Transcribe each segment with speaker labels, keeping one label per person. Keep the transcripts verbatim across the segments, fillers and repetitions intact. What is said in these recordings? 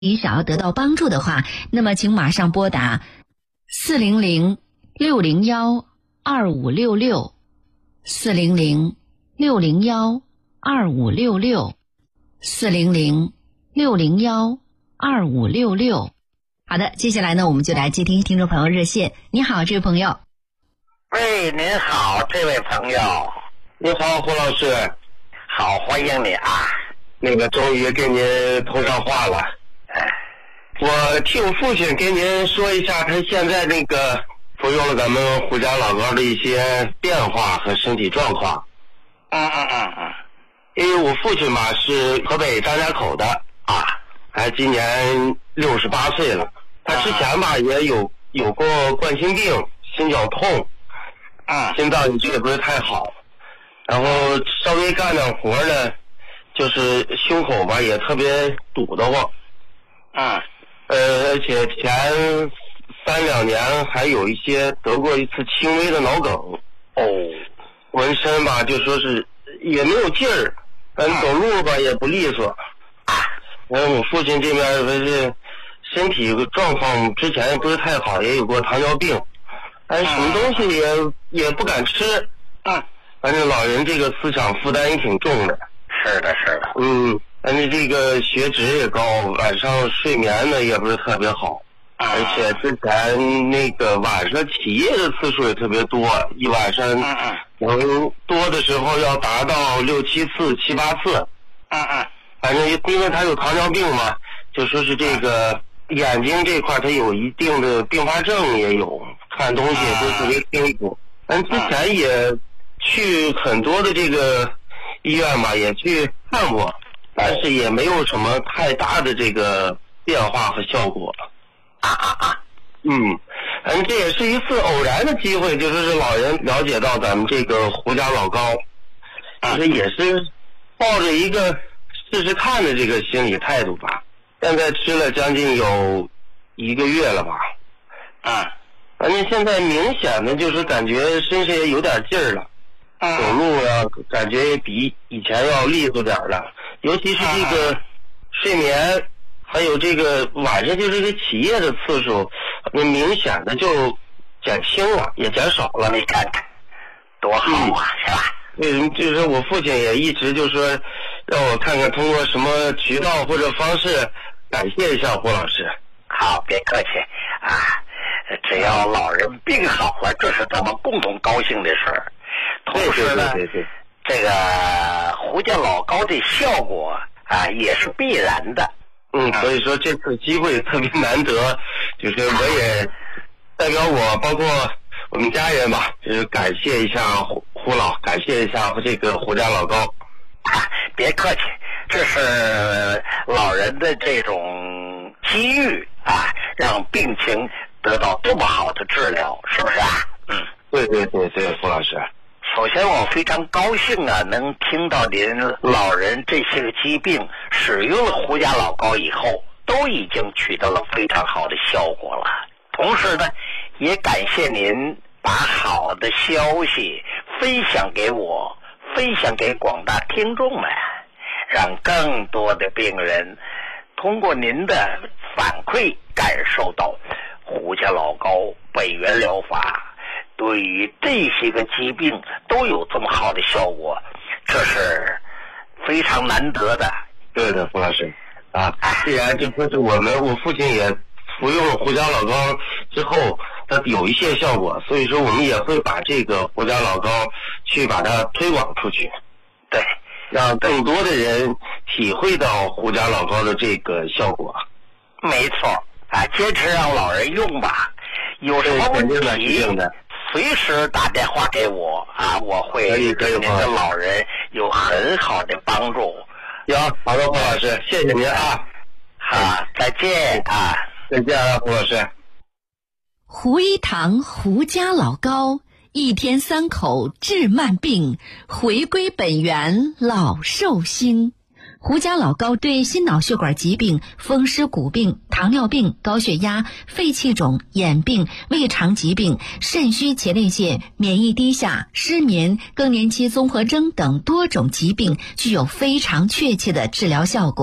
Speaker 1: 你想要得到帮助的话，那么请马上拨打四零零六零幺二五六六四零零六零幺二五六六四零零六零幺二五六六。好的，接下来呢，我们就来接听听众朋友热线。你好，这位朋友。
Speaker 2: 喂，您好，这位朋友。
Speaker 3: 你好，胡老师。
Speaker 2: 好，欢迎你啊。
Speaker 3: 那个终于给您通上话了。我替我父亲给您说一下，他现在那个服用了咱们胡家老膏的一些变化和身体状况。
Speaker 2: 嗯嗯嗯嗯。
Speaker 3: 因为我父亲吧是河北张家口的啊，他今年六十八岁了。他之前吧也有有过冠心病、心绞痛，
Speaker 2: 啊，
Speaker 3: 心脏一直也不是太好，然后稍微干点活呢，就是胸口吧也特别堵得慌。
Speaker 2: 啊。
Speaker 3: 呃，而且前三两年还有一些得过一次轻微的脑梗。
Speaker 2: 哦，
Speaker 3: 浑身吧就说是也没有劲儿，嗯，走路吧也不利索。
Speaker 2: 啊，
Speaker 3: 然后我父亲这边不是身体状况之前也不是太好，也有过糖尿病，但是什么东西也、啊、也不敢吃。
Speaker 2: 啊，
Speaker 3: 反正老人这个思想负担也挺重的。
Speaker 2: 是的，是的。
Speaker 3: 嗯。但是这个血脂也高，晚上睡眠呢也不是特别好，
Speaker 2: 啊、
Speaker 3: 而且之前那个晚上起夜的次数也特别多，一晚上能多的时候要达到六七次、七八次。
Speaker 2: 嗯嗯。
Speaker 3: 反正因为他有糖尿病嘛，就说是这个眼睛这块他有一定的并发症也有，看东西也不是特别清楚。但之前也去很多的这个医院吧，也去看过。但是也没有什么太大的这个变化和效果。
Speaker 2: 啊啊啊！
Speaker 3: 嗯，嗯，这也是一次偶然的机会，就是是老人了解到咱们这个胡家老膏，其实也是抱着一个试试看的这个心理态度吧。现在吃了将近有一个月了吧。
Speaker 2: 啊，
Speaker 3: 反正现在明显的就是感觉身上也有点劲儿了。走路啊，感觉也比以前要利索点了，尤其是这个睡眠，还有这个晚上就是这起夜的次数，明显的就减轻了，也减少了。
Speaker 2: 你看看，多好啊，嗯、是吧？
Speaker 3: 嗯，就是我父亲也一直就说，让我看看通过什么渠道或者方式感谢一下胡老师。
Speaker 2: 好，别客气啊，只要老人病好了，这是咱们共同高兴的事儿。同时呢，
Speaker 3: 对对对对对，
Speaker 2: 这个胡家老膏的效果啊也是必然的。
Speaker 3: 嗯，所以说这次机会特别难得，就是我也代表我，包括我们家人吧，就是感谢一下胡胡老，感谢一下这个胡家老膏。
Speaker 2: 啊，别客气，这是老人的这种机遇啊，让病情得到这么好的治疗，是不是啊？嗯，
Speaker 3: 对对对对，胡老师。
Speaker 2: 首先我非常高兴啊，能听到您老人这些个疾病使用了胡家老膏以后都已经取得了非常好的效果了。同时呢，也感谢您把好的消息分享给我，分享给广大听众们，让更多的病人通过您的反馈感受到胡家老膏本源疗法对于这些个疾病都有这么好的效果，这是非常难得的。
Speaker 3: 对的，胡老师啊，既然就说是我们我父亲也服用了胡家老膏之后，它有一些效果，所以说我们也会把这个胡家老膏去把它推广出去，
Speaker 2: 对，
Speaker 3: 让更多的人体会到胡家老膏的这个效果。
Speaker 2: 没错啊，坚持让老人用吧，有什么问题随时打电话给我啊，我会对您的老人有很好的帮助。
Speaker 3: 行，好的，胡老师，谢谢您啊。
Speaker 2: 好，再见啊，
Speaker 3: 再见啊，胡老师。
Speaker 1: 胡一堂胡家老膏，一天三口治慢病，回归本源老寿星。胡家老膏对心脑血管疾病、风湿骨病、糖尿病、高血压、肺气肿、眼病、胃肠疾病、肾虚前列腺、免疫低下、失眠、更年期综合征等多种疾病具有非常确切的治疗效果。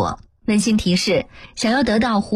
Speaker 1: 温馨提示：想要得到胡